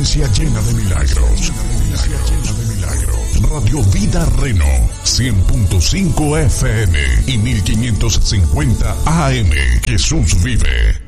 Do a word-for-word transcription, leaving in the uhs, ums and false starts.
provincia llena de milagros. Radio Vida Reno, cien punto cinco F M y mil quinientos cincuenta A M. Jesús vive.